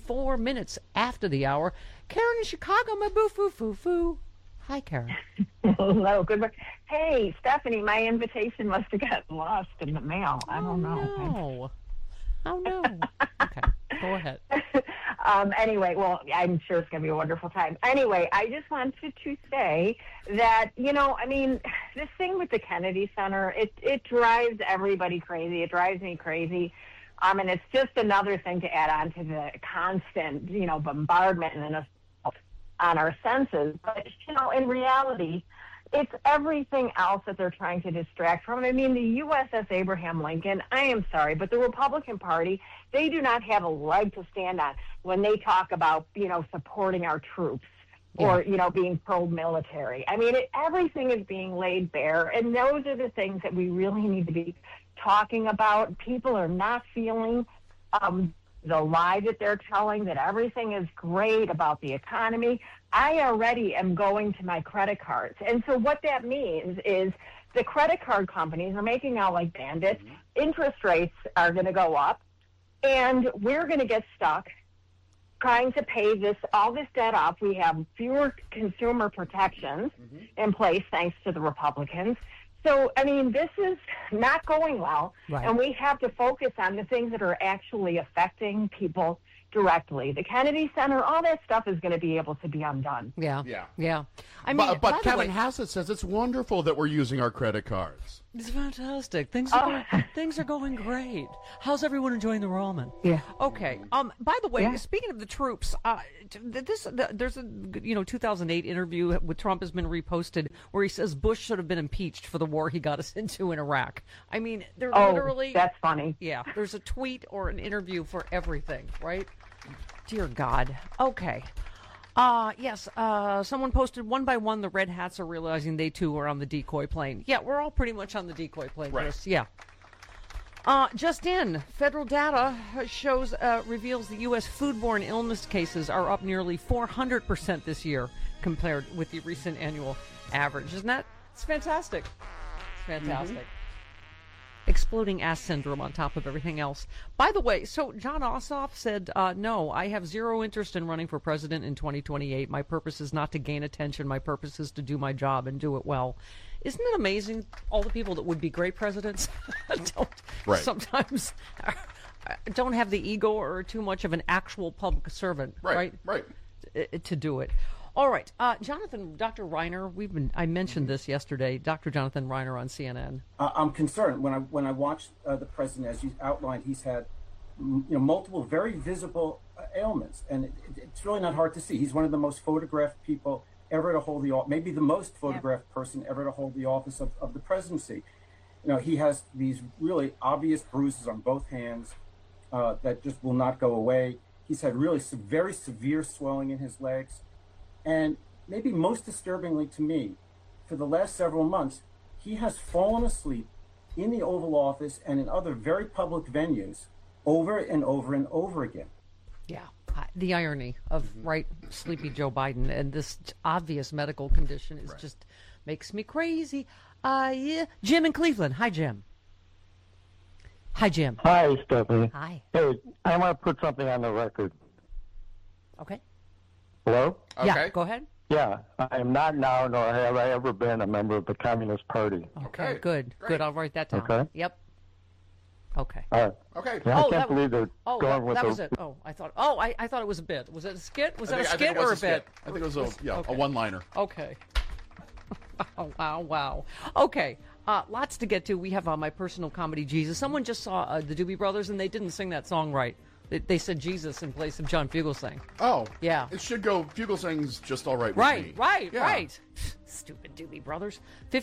4 minutes after the hour. Karen in Chicago, my boo-foo-foo-foo. Hi, Karen. Hello, good morning. Hey, Stephanie, my invitation must have gotten lost in the mail. I don't know. No. Oh, no. Okay, go ahead. Anyway, well, I'm sure it's going to be a wonderful time. Anyway, I just wanted to say that, this thing with the Kennedy Center, it drives everybody crazy. It drives me crazy. And it's just another thing to add on to the constant, bombardment and assault on our senses. But, in reality, it's everything else that they're trying to distract from. I mean, the USS Abraham Lincoln, I am sorry, but the Republican Party, they do not have a leg to stand on when they talk about, supporting our troops or, being pro-military. I mean, everything is being laid bare, and those are the things that we really need to be talking about. People are not feeling the lie that they're telling, that everything is great about the economy. I already am going to my credit cards. And so what that means is the credit card companies are making out like bandits. Interest rates are going to go up, and we're going to get stuck trying to pay all this debt off. We have fewer consumer protections in place thanks to the Republicans. So, this is not going well, right. And we have to focus on the things that are actually affecting people directly. The Kennedy Center, all that stuff is going to be able to be undone. Yeah. But Kevin Hassett says it's wonderful that we're using our credit cards. It's fantastic. Things are going great. How's everyone enjoying the ramen? Yeah. Okay. By the way, speaking of the troops, there's a 2008 interview with Trump has been reposted where he says Bush should have been impeached for the war he got us into in Iraq. I mean, they're literally. That's funny. Yeah. There's a tweet or an interview for everything, right? Dear God. Okay. Yes, someone posted one by one the red hats are realizing they too are on the decoy plane. Yeah, we're all pretty much on the decoy plane, right. Chris. Yeah. Just in, federal data reveals the U.S. foodborne illness cases are up nearly 400% this year compared with the recent annual average. Isn't that? It's fantastic. It's fantastic. Exploding ass syndrome on top of everything else. By the way, so John Ossoff said, no, I have zero interest in running for president in 2028. My purpose is not to gain attention. My purpose is to do my job and do it well. Isn't it amazing, all the people that would be great presidents sometimes don't have the ego or too much of an actual public servant, right? To do it. All right, Jonathan, Dr. Reiner, I mentioned this yesterday, Dr. Jonathan Reiner on CNN. I'm concerned when I watched the president, as you outlined, he's had multiple very visible ailments, and it's really not hard to see. He's one of the most photographed people ever to hold the office, maybe the most photographed person ever to hold the office of the presidency. He has these really obvious bruises on both hands that just will not go away. He's had really very severe swelling in his legs. And maybe most disturbingly to me, for the last several months, he has fallen asleep in the Oval Office and in other very public venues over and over and over again. Yeah, the irony of sleepy Joe Biden and this obvious medical condition is just makes me crazy. Jim in Cleveland. Hi, Jim. Hi, Jim. Hi, Stephanie. Hi. Hey, I want to put something on the record. Okay. Hello? Okay. Yeah, go ahead. Yeah, I am not now, nor have I ever been a member of the Communist Party. Okay, good. Great. Good, I'll write that down. Okay. Yep. Okay. All right. Okay. Yeah, I can't believe they're going with that was it. Oh, I thought it was a bit. Was it a skit? Was that a skit or a bit? I think it was a one-liner. Okay. Wow. Okay. Lots to get to. We have my personal comedy, Jesus. Someone just saw the Doobie Brothers, and they didn't sing that song right. They said Jesus in place of John Fugelsang. Oh. Yeah. It should go, Fugelsang's just all right with me. Right. Stupid Doobie Brothers.